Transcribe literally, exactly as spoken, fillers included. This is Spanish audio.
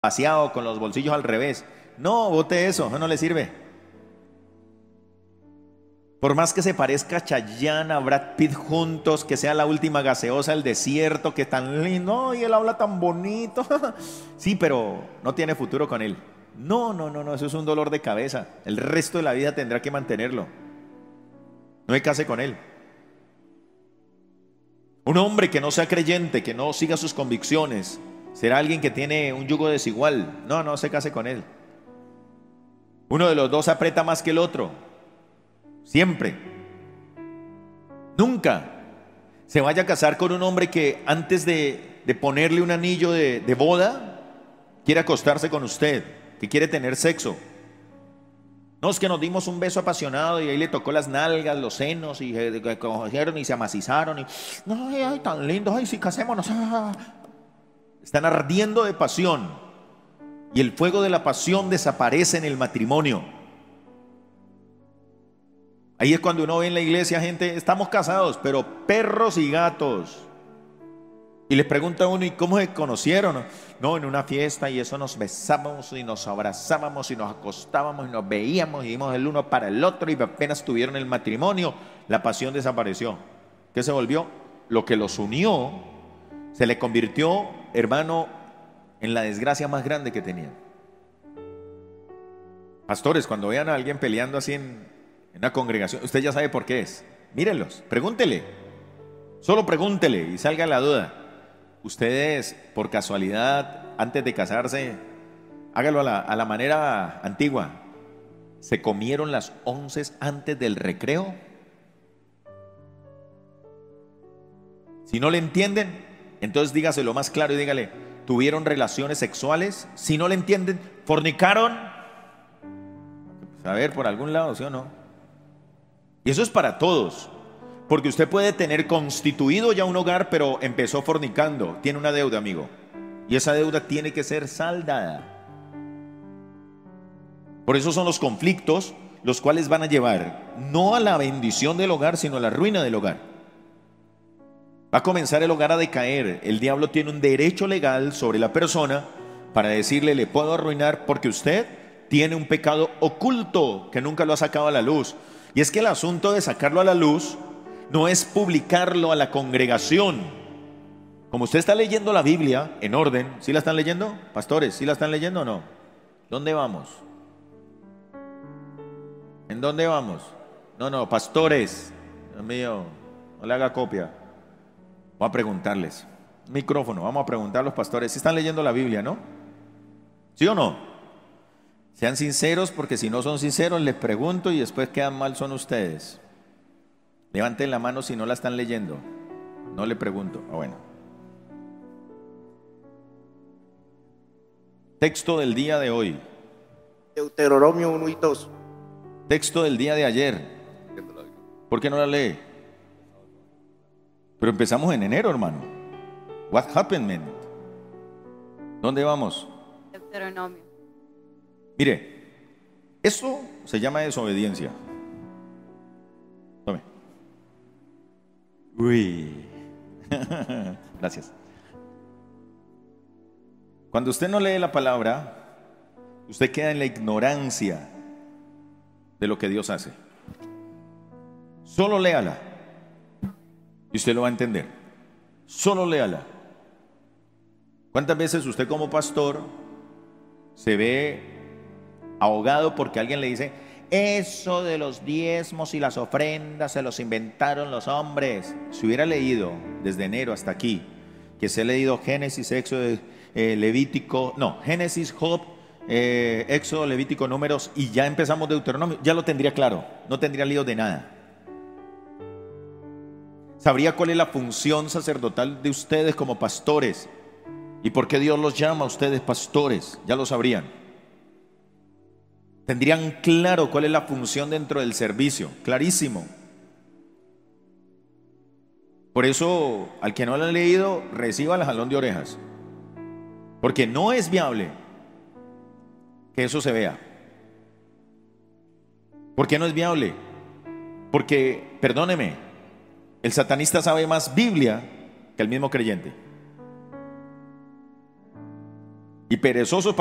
vaciado con los bolsillos al revés. No, bote eso, eso no le sirve. Por más que se parezca a Chayanne, a Brad Pitt juntos, que sea la última gaseosa del desierto, que tan lindo, y él habla tan bonito. Sí, pero no tiene futuro con él. No, no, no, no, eso es un dolor de cabeza. El resto de la vida tendrá que mantenerlo. No me case con él. Un hombre que no sea creyente, que no siga sus convicciones, será alguien que tiene un yugo desigual. No, no se case con él. Uno de los dos aprieta más que el otro. Siempre. Nunca se vaya a casar con un hombre que antes de, de ponerle un anillo de, de boda quiere acostarse con usted, que quiere tener sexo. No, es que nos dimos un beso apasionado y ahí le tocó las nalgas, los senos y se cogieron y se amacizaron y no, ay, ay, tan lindo, ay, sí, casémonos. Ah. Están ardiendo de pasión y el fuego de la pasión desaparece en el matrimonio. Ahí es cuando uno ve en la iglesia gente, estamos casados, pero perros y gatos. Y les pregunta a uno, ¿y cómo se conocieron? No, en una fiesta y eso nos besábamos y nos abrazábamos y nos acostábamos y nos veíamos y dimos el uno para el otro y apenas tuvieron el matrimonio, la pasión desapareció. ¿Qué se volvió? Lo que los unió se le convirtió, hermano, en la desgracia más grande que tenían. Pastores, cuando vean a alguien peleando así en, en una congregación, usted ya sabe por qué es. Mírenlos, pregúntele. Solo pregúntele y salga la duda. Ustedes, por casualidad, antes de casarse, hágalo a la, a la manera antigua. ¿Se comieron las once antes del recreo? Si no le entienden, entonces dígaselo más claro y dígale, ¿tuvieron relaciones sexuales? Si no le entienden, ¿fornicaron? A ver, por algún lado, ¿sí o no? Y eso es para todos. Porque usted puede tener constituido ya un hogar, pero empezó fornicando. Tiene una deuda, amigo. Y esa deuda tiene que ser saldada. Por eso son los conflictos los cuales van a llevar no a la bendición del hogar, sino a la ruina del hogar. Va a comenzar el hogar a decaer. El diablo tiene un derecho legal sobre la persona para decirle, le puedo arruinar porque usted tiene un pecado oculto que nunca lo ha sacado a la luz. Y es que el asunto de sacarlo a la luz no es publicarlo a la congregación. Como usted está leyendo la Biblia en orden, ¿sí la están leyendo? Pastores, ¿sí la están leyendo o no? ¿Dónde vamos? ¿En dónde vamos? No, no, pastores, Dios mío, no le haga copia. Voy a preguntarles. Micrófono, vamos a preguntar a los pastores. ¿Sí están leyendo la Biblia, no? ¿Sí o no? Sean sinceros, porque si no son sinceros, les pregunto y después quedan mal son ustedes. Levanten la mano si no la están leyendo. No le pregunto. Ah, bueno. Texto del día de hoy. Deuteronomio uno y dos. Texto del día de ayer. ¿Por qué no la lee? Pero empezamos en enero, hermano. What happened, man? ¿Dónde vamos? Deuteronomio. Mire, eso se llama desobediencia. Tome. Uy. Gracias. Cuando usted no lee la palabra, usted queda en la ignorancia de lo que Dios hace. Solo léala y usted lo va a entender. Solo léala. ¿Cuántas veces usted como pastor se ve ahogado porque alguien le dice, eso de los diezmos y las ofrendas se los inventaron los hombres? Si hubiera leído desde enero hasta aquí, que se ha leído Génesis, Éxodo, eh, Levítico, no, Génesis, Job, eh, Éxodo, Levítico, Números, y ya empezamos Deuteronomio, ya lo tendría claro, no tendría lío de nada. Sabría cuál es la función sacerdotal de ustedes como pastores y por qué Dios los llama a ustedes pastores, ya lo sabrían. Tendrían claro cuál es la función dentro del servicio, clarísimo. Por eso, al que no lo ha leído, reciba el jalón de orejas. Porque no es viable que eso se vea. ¿Por qué no es viable? Porque, perdóneme, el satanista sabe más Biblia que el mismo creyente. y perezosos